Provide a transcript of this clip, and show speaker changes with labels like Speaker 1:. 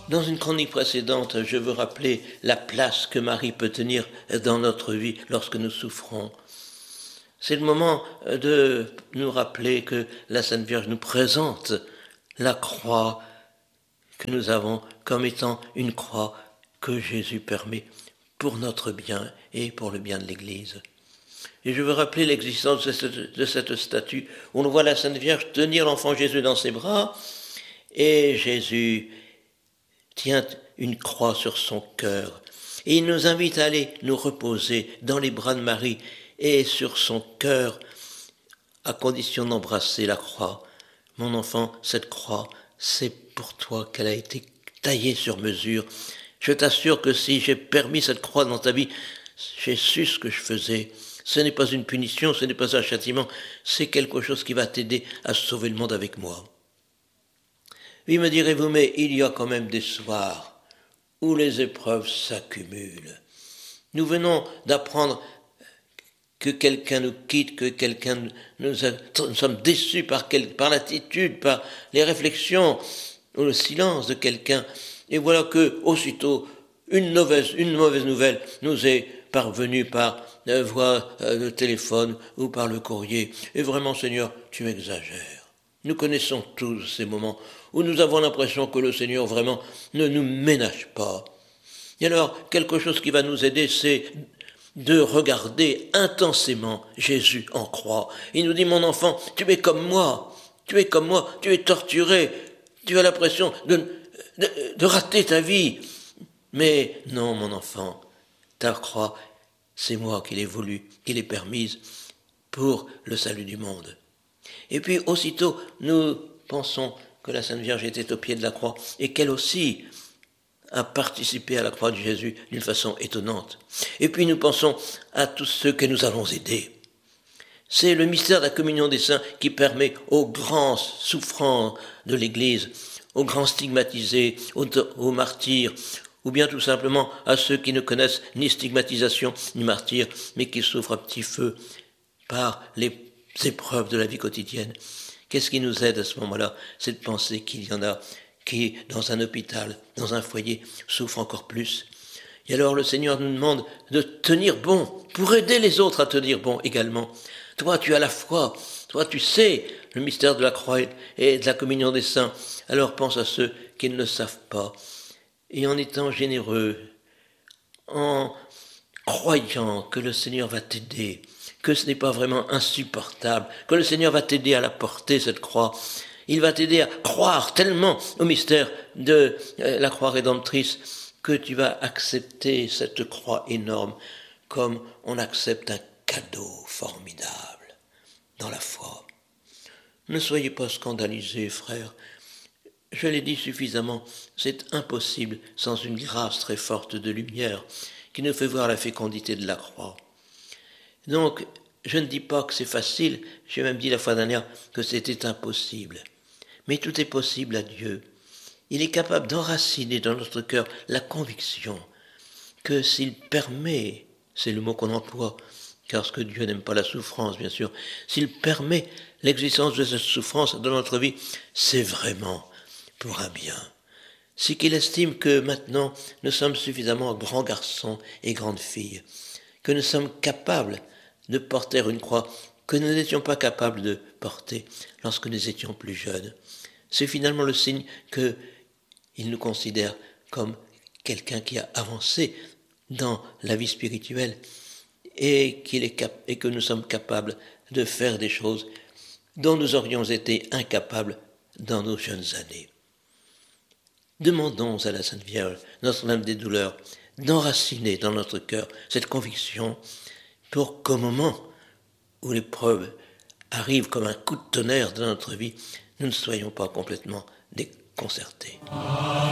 Speaker 1: Dans une chronique précédente, je veux rappeler la place que Marie peut tenir dans notre vie lorsque nous souffrons. C'est le moment de nous rappeler que la Sainte Vierge nous présente la croix que nous avons comme étant une croix que Jésus permet pour notre bien et pour le bien de l'Église. Et je veux rappeler l'existence de cette statue où on voit la Sainte Vierge tenir l'enfant Jésus dans ses bras et Jésus tient une croix sur son cœur. Et il nous invite à aller nous reposer dans les bras de Marie et sur son cœur, à condition d'embrasser la croix. Mon enfant, cette croix, c'est pour toi qu'elle a été taillée sur mesure. Je t'assure que si j'ai permis cette croix dans ta vie, j'ai su ce que je faisais. Ce n'est pas une punition, ce n'est pas un châtiment, c'est quelque chose qui va t'aider à sauver le monde avec moi. Oui, me direz-vous, mais il y a quand même des soirs où les épreuves s'accumulent. Nous venons d'apprendre que quelqu'un nous quitte, que quelqu'un nous sommes déçus par l'attitude, par les réflexions ou le silence de quelqu'un. Et voilà que, aussitôt, une mauvaise nouvelle nous est parvenue par voie de téléphone ou par le courrier. Et vraiment, Seigneur, tu exagères. Nous connaissons tous ces moments où nous avons l'impression que le Seigneur vraiment ne nous ménage pas. Et alors, quelque chose qui va nous aider, c'est de regarder intensément Jésus en croix. Il nous dit, mon enfant, tu es comme moi, tu es torturé, tu as l'impression de rater ta vie. Mais non, mon enfant, ta croix, c'est moi qui l'ai voulu, qui l'ai permise pour le salut du monde. Et puis aussitôt, nous pensons que la Sainte Vierge était au pied de la croix et qu'elle aussi a participé à la croix de Jésus d'une façon étonnante. Et puis nous pensons à tous ceux que nous allons aider. C'est le mystère de la communion des saints qui permet aux grands souffrants de l'Église, aux grands stigmatisés, aux martyrs, ou bien tout simplement à ceux qui ne connaissent ni stigmatisation ni martyrs, mais qui souffrent à petit feu par les épreuves de la vie quotidienne. Qu'est-ce qui nous aide à ce moment-là? C'est de penser qu'il y en a qui, dans un hôpital, dans un foyer, souffrent encore plus. Et alors le Seigneur nous demande de tenir bon, pour aider les autres à tenir bon également. Toi, tu as la foi, toi, tu sais le mystère de la croix et de la communion des saints. Alors pense à ceux qui ne le savent pas. Et en étant généreux, en croyant que le Seigneur va t'aider, que ce n'est pas vraiment insupportable, que le Seigneur va t'aider à la porter, cette croix. Il va t'aider à croire tellement au mystère de la croix rédemptrice que tu vas accepter cette croix énorme comme on accepte un cadeau formidable dans la foi. Ne soyez pas scandalisés, frères. Je l'ai dit suffisamment, c'est impossible sans une grâce très forte de lumière qui nous fait voir la fécondité de la croix. Donc, je ne dis pas que c'est facile, j'ai même dit la fois dernière que c'était impossible. Mais tout est possible à Dieu. Il est capable d'enraciner dans notre cœur la conviction que s'il permet, c'est le mot qu'on emploie, car ce que Dieu n'aime pas la souffrance, bien sûr, s'il permet l'existence de cette souffrance dans notre vie, c'est vraiment pour un bien. C'est qu'il estime que maintenant nous sommes suffisamment grands garçons et grandes filles, que nous sommes capables de porter une croix que nous n'étions pas capables de porter lorsque nous étions plus jeunes. C'est finalement le signe qu'il nous considère comme quelqu'un qui a avancé dans la vie spirituelle et que nous sommes capables de faire des choses dont nous aurions été incapables dans nos jeunes années. Demandons à la Sainte Vierge, Notre-Dame des douleurs, d'enraciner dans notre cœur cette conviction pour qu'au moment où l'épreuve arrive comme un coup de tonnerre dans notre vie, nous ne soyons pas complètement déconcertés.